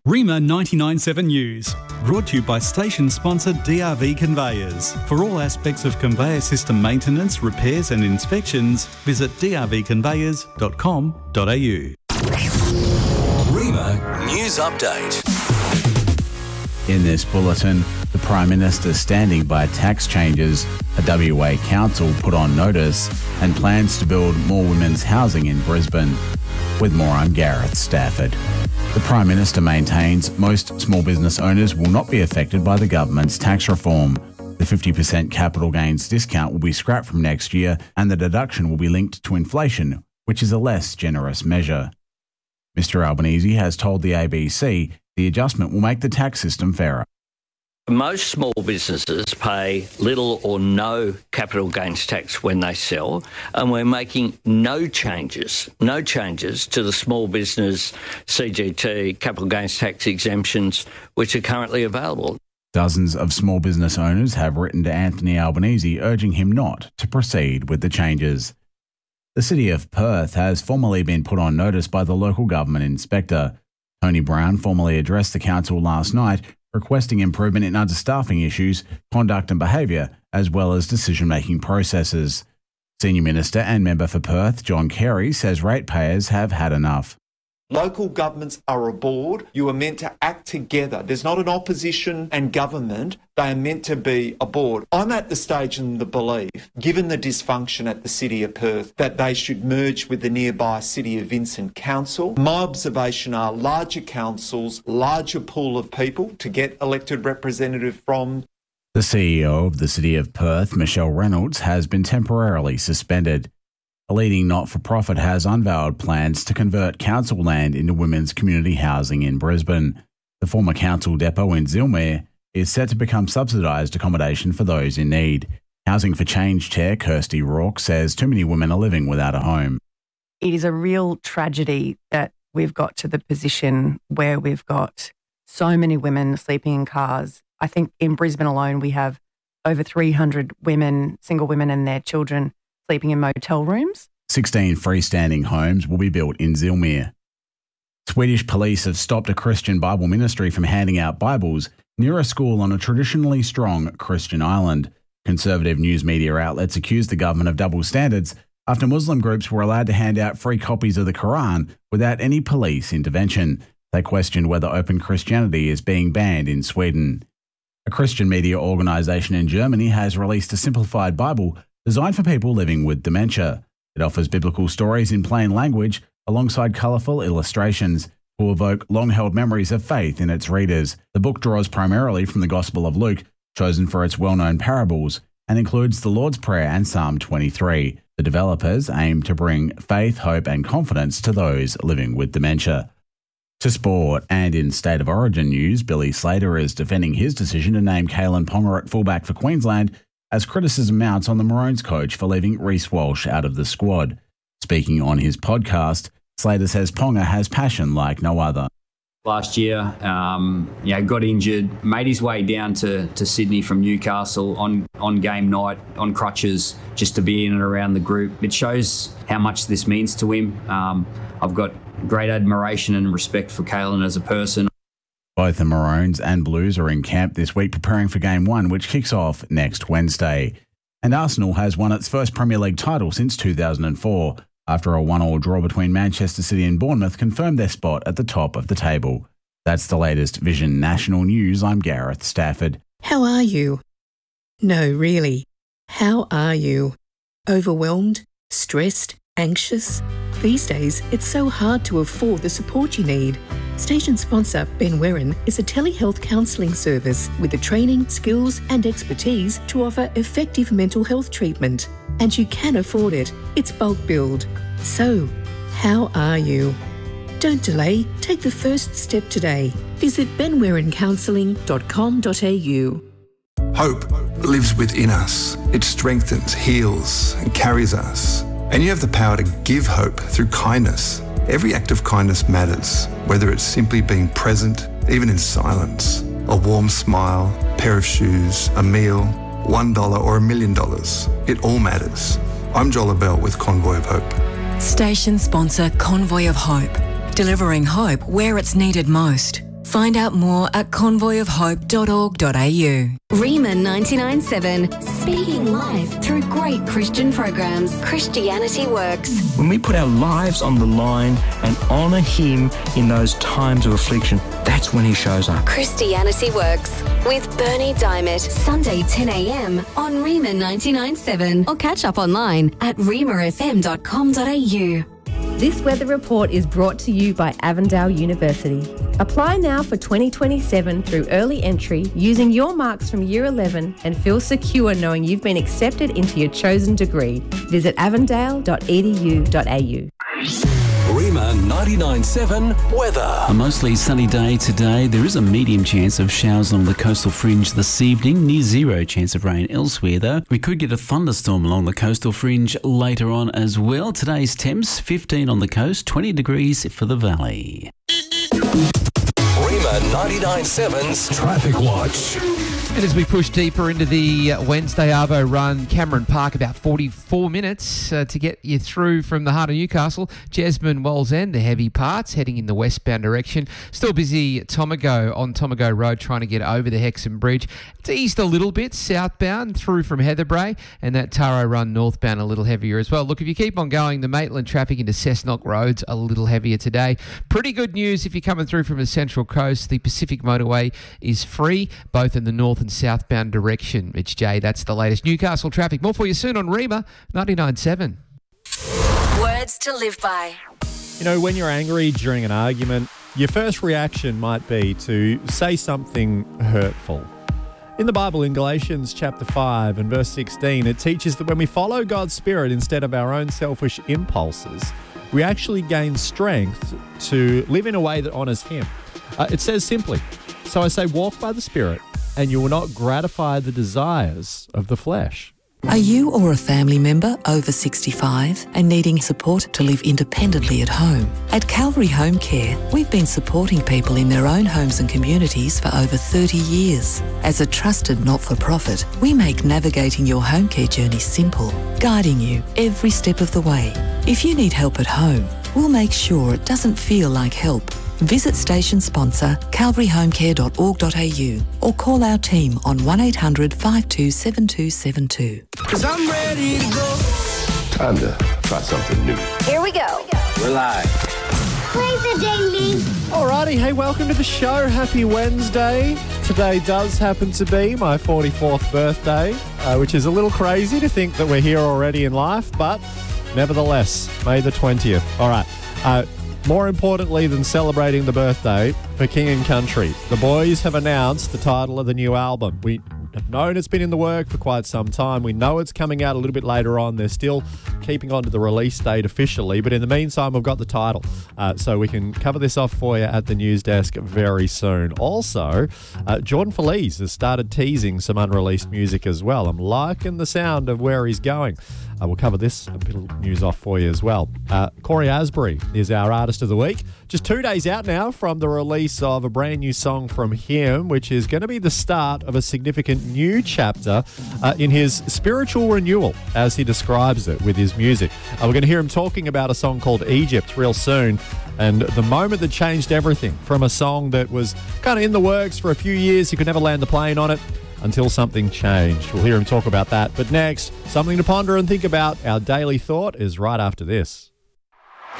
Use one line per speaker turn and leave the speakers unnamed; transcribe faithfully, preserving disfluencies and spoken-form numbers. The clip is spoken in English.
Rima ninety-nine point seven News, brought to you by station sponsor D R V Conveyors. For all aspects of conveyor system maintenance, repairs and inspections, visit d r v conveyors dot com dot a u.
Rima News Update.
In this bulletin, the Prime Minister standing by tax changes, a W A council put on notice, and plans to build more women's housing in Brisbane. With more, I'm Gareth Stafford. The Prime Minister maintains most small business owners will not be affected by the government's tax reform. The fifty percent capital gains discount will be scrapped from next year, and the deduction will be linked to inflation, which is a less generous measure. Mister Albanese has told the A B C the adjustment will make the tax system fairer.
Most small businesses pay little or no capital gains tax when they sell, and we're making no changes, no changes to the small business C G T, capital gains tax exemptions, which are currently available.
Dozens of small business owners have written to Anthony Albanese urging him not to proceed with the changes. The City of Perth has formally been put on notice by the local government inspector. Tony Brown formally addressed the council last night, requesting improvement in understaffing issues, conduct and behaviour, as well as decision-making processes. Senior Minister and Member for Perth, John Carey, says ratepayers have had enough.
Local governments are a board. You are meant to act together. There's not an opposition and government. They are meant to be a board. I'm at the stage in the belief, given the dysfunction at the City of Perth, that they should merge with the nearby City of Vincent Council. My observation are larger councils, larger pool of people to get elected representative from.
The C E O of the City of Perth, Michelle Reynolds, has been temporarily suspended. A leading not-for-profit has unveiled plans to convert council land into women's community housing in Brisbane. The former council depot in Zillmere is set to become subsidised accommodation for those in need. Housing for Change Chair Kirsty Rourke says too many women are living without a home.
It is a real tragedy that we've got to the position where we've got so many women sleeping in cars. I think in Brisbane alone we have over three hundred women, single women and their children, sleeping in motel rooms.
sixteen freestanding homes will be built in Zillmere. Swedish police have stopped a Christian Bible ministry from handing out Bibles near a school on a traditionally strong Christian island. Conservative news media outlets accused the government of double standards after Muslim groups were allowed to hand out free copies of the Quran without any police intervention. They questioned whether open Christianity is being banned in Sweden. A Christian media organisation in Germany has released a simplified Bible designed for people living with dementia. It offers biblical stories in plain language alongside colourful illustrations to evoke long-held memories of faith in its readers. The book draws primarily from the Gospel of Luke, chosen for its well-known parables, and includes the Lord's Prayer and Psalm twenty-three. The developers aim to bring faith, hope and confidence to those living with dementia. To sport, and in State of Origin news, Billy Slater is defending his decision to name Kalen Ponga at fullback for Queensland as criticism mounts on the Maroons coach for leaving Reece Walsh out of the squad. Speaking on his podcast, Slater says Ponga has passion like no other.
Last year, um, you know, got injured, made his way down to, to Sydney from Newcastle on, on game night, on crutches, just to be in and around the group. It shows how much this means to him. Um, I've got great admiration and respect for Kalen as a person.
Both the Maroons and Blues are in camp this week preparing for Game one, which kicks off next Wednesday. And Arsenal has won its first Premier League title since two thousand four, after a one-all draw between Manchester City and Bournemouth confirmed their spot at the top of the table. That's the latest Vision National News. I'm Gareth Stafford.
How are you? No, really. How are you? Overwhelmed? Stressed? Anxious? These days, it's so hard to afford the support you need. Station sponsor Ben Werran is a telehealth counselling service with the training, skills and expertise to offer effective mental health treatment. And you can afford it. It's bulk billed. So, how are you? Don't delay. Take the first step today. Visit ben werran counselling dot com dot a u.
Hope lives within us. It strengthens, heals and carries us. And you have the power to give hope through kindness. Every act of kindness matters, whether it's simply being present, even in silence, a warm smile, a pair of shoes, a meal, one dollar or a million dollars. It all matters. I'm Joel Abell with Convoy of Hope.
Station sponsor Convoy of Hope, delivering hope where it's needed most.
Find out more at convoy of hope dot org dot a u.
Rima ninety-nine point seven, speaking live through great Christian programs. Christianity Works.
When we put our lives on the line and honour Him in those times of affliction, that's when He shows up.
Christianity Works with Bernie Diamond. Sunday ten a m on Rima ninety-nine point seven or catch up online at rima f m dot com dot a u.
This weather report is brought to you by Avondale University. Apply now for twenty twenty-seven through early entry using your marks from Year eleven and feel secure knowing you've been accepted into your chosen degree. Visit avondale dot e d u dot a u.
Rima ninety-nine point seven weather.
A mostly sunny day today. There is a medium chance of showers along the coastal fringe this evening. Near zero chance of rain elsewhere though. We could get a thunderstorm along the coastal fringe later on as well. Today's temps fifteen on the coast, twenty degrees for the valley.
Rima ninety-nine point seven's Traffic Watch.
And as we push deeper into the Wednesday Arvo run, Cameron Park, about forty-four minutes uh, to get you through from the heart of Newcastle. Jasmine Walls End, the heavy parts, heading in the westbound direction. Still busy at Tomago on Tomago Road, trying to get over the Hexham Bridge. It's eased a little bit southbound through from Heatherbrae, and that Taro Run northbound a little heavier as well. Look, if you keep on going, the Maitland traffic into Cessnock Road's a little heavier today. Pretty good news if you're coming through from the Central Coast. The Pacific Motorway is free, both in the north and southbound direction. It's Jay, that's the latest Newcastle traffic. More for you soon on Rima ninety-nine point seven.
Words to live by.
You know, when you're angry during an argument, your first reaction might be to say something hurtful. In the Bible, in Galatians chapter five and verse sixteen, it teaches that when we follow God's Spirit instead of our own selfish impulses, we actually gain strength to live in a way that honours Him. Uh, it says simply, so I say walk by the Spirit, and you will not gratify the desires of the flesh.
Are you or a family member over sixty-five and needing support to live independently at home? At Calvary Home Care, we've been supporting people in their own homes and communities for over thirty years. As a trusted not-for-profit, we make navigating your home care journey simple, guiding you every step of the way. If you need help at home, we'll make sure it doesn't feel like help. Visit station sponsor calvary home care dot org dot a u or call our team on one eight hundred five two seven two seven two.
Cause I'm ready to go.
Time to try something new.
Here we go.
We're live.
Play the ding ding. Alrighty, hey, welcome to the show. Happy Wednesday. Today does happen to be my forty-fourth birthday, uh, which is a little crazy to think that we're here already in life, but nevertheless, May the twentieth. All right. Uh, More importantly than celebrating the birthday, for King and Country, the boys have announced the title of the new album. We have known it's been in the work for quite some time. We know it's coming out a little bit later on. They're still keeping on to the release date officially, but in the meantime, we've got the title. Uh, so we can cover this off for you at the news desk very soon. Also, uh, Jordan Feliz has started teasing some unreleased music as well. I'm liking the sound of where he's going. Uh, we'll cover this a bit of news off for you as well. Uh, Corey Asbury is our Artist of the Week. Just two days out now from the release of a brand new song from him, which is going to be the start of a significant new chapter uh, in his spiritual renewal, as he describes it with his music. Uh, we're going to hear him talking about a song called Egypt real soon, and the moment that changed everything from a song that was kind of in the works for a few years, he could never land the plane on it, until something changed. We'll hear him talk about that. But next, something to ponder and think about. Our daily thought is right after this.